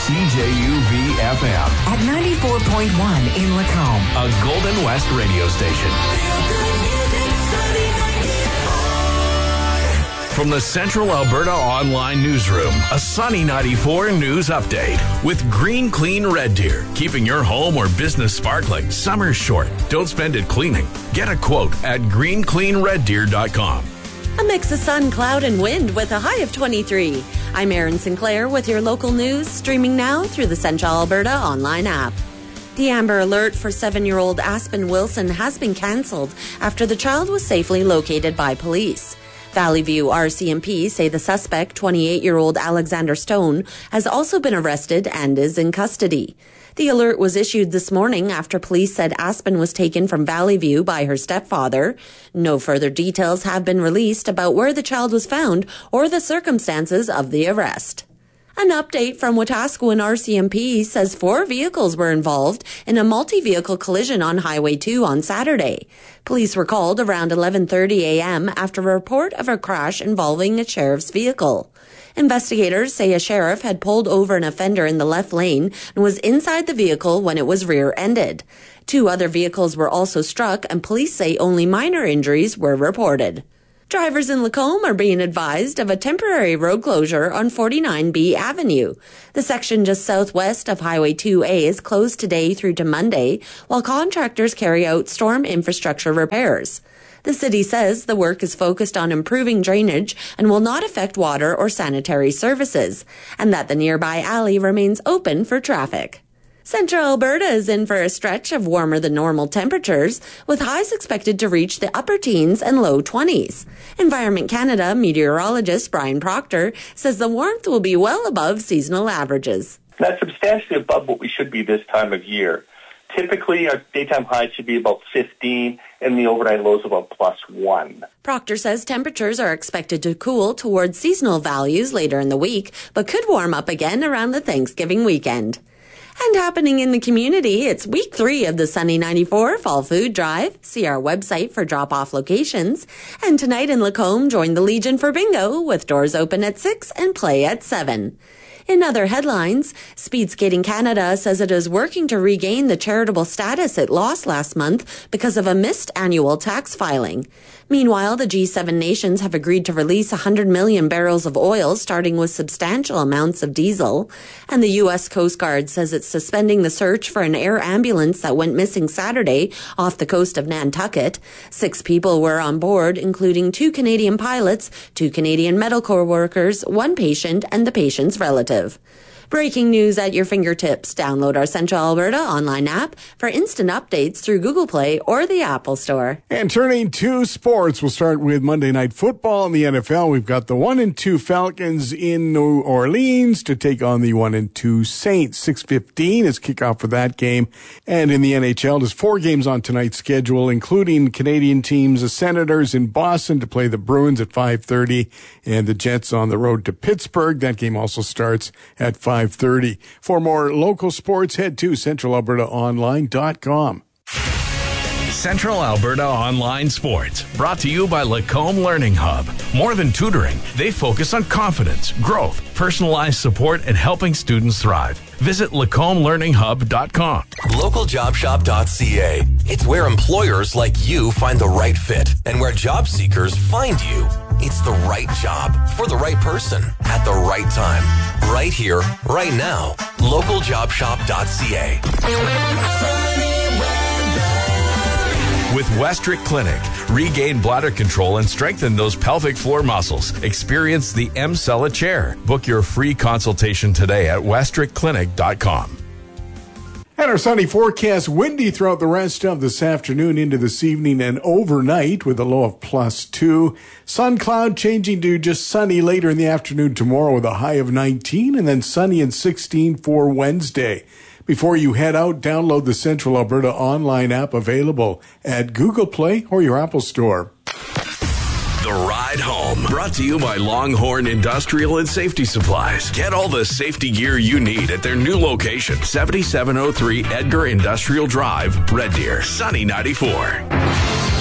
CJUV-FM. At 94.1 in Lacombe. A Golden West radio station. From the Central Alberta Online Newsroom, a Sunny 94 news update with Green Clean Red Deer. Keeping your home or business sparkling. Summer's short. Don't spend it cleaning. Get a quote at greencleanreddeer.com. A mix of sun, cloud, and wind with a high of 23. I'm Erin Sinclair with your local news, streaming now through the Central Alberta Online app. The Amber Alert for 7-year-old Aspen Wilson has been cancelled after the child was safely located by police. Valley View RCMP say the suspect, 28-year-old Alexander Stone, has also been arrested and is in custody. The alert was issued this morning after police said Aspen was taken from Valley View by her stepfather. No further details have been released about where the child was found or the circumstances of the arrest. An update from Wetaskiwin RCMP says 4 vehicles were involved in a multi-vehicle collision on Highway 2 on Saturday. Police were called around 11:30 a.m. after a report of a crash involving a sheriff's vehicle. Investigators say a sheriff had pulled over an offender in the left lane and was inside the vehicle when it was rear-ended. 2 other vehicles were also struck, and police say only minor injuries were reported. Drivers in Lacombe are being advised of a temporary road closure on 49B Avenue. The section just southwest of Highway 2A is closed today through to Monday, while contractors carry out storm infrastructure repairs. The city says the work is focused on improving drainage and will not affect water or sanitary services, and that the nearby alley remains open for traffic. Central Alberta is in for a stretch of warmer than normal temperatures, with highs expected to reach the upper teens and low 20s. Environment Canada meteorologist Brian Proctor says the warmth will be well above seasonal averages. That's substantially above what we should be this time of year. Typically, our daytime highs should be about 15 and the overnight lows about +1. Proctor says temperatures are expected to cool towards seasonal values later in the week, but could warm up again around the Thanksgiving weekend. And happening in the community, it's week 3 of the Sunny 94 Fall Food Drive. See our website for drop-off locations. And tonight in Lacombe, join the Legion for bingo with doors open at 6 and play at 7. In other headlines, Speed Skating Canada says it is working to regain the charitable status it lost last month because of a missed annual tax filing. Meanwhile, the G7 nations have agreed to release 100 million barrels of oil, starting with substantial amounts of diesel. And the U.S. Coast Guard says it's suspending the search for an air ambulance that went missing Saturday off the coast of Nantucket. 6 people were on board, including 2 Canadian pilots, 2 Canadian medical workers, 1 patient, and the patient's relative. Breaking news at your fingertips. Download our Central Alberta online app for instant updates through Google Play or the Apple Store. And turning to sports, we'll start with Monday Night Football in the NFL. We've got the 1-2 Falcons in New Orleans to take on the 1-2 Saints. 6:15 is kickoff for that game. And in the NHL, there's 4 games on tonight's schedule, including Canadian teams, the Senators in Boston to play the Bruins at 5:30, and the Jets on the road to Pittsburgh. That game also starts at 5:30. For more local sports, head to centralalbertaonline.com. Central Alberta Online Sports, brought to you by Lacombe Learning Hub. More than tutoring, they focus on confidence, growth, personalized support, and helping students thrive. Visit LacombelearningHub.com. LocalJobShop.ca. It's where employers like you find the right fit and where job seekers find you. It's the right job for the right person at the right time. Right here, right now. LocalJobShop.ca. With Westrick Clinic, regain bladder control and strengthen those pelvic floor muscles. Experience the Emsella chair. Book your free consultation today at westrickclinic.com. And our sunny forecast, windy throughout the rest of this afternoon into this evening and overnight with a low of +2. Sun cloud changing to just sunny later in the afternoon tomorrow with a high of 19, and then sunny and 16 for Wednesday. Before you head out, download the Central Alberta online app available at Google Play or your Apple Store. The Ride Home, brought to you by Longhorn Industrial and Safety Supplies. Get all the safety gear you need at their new location, 7703 Edgar Industrial Drive, Red Deer, Sunny 94.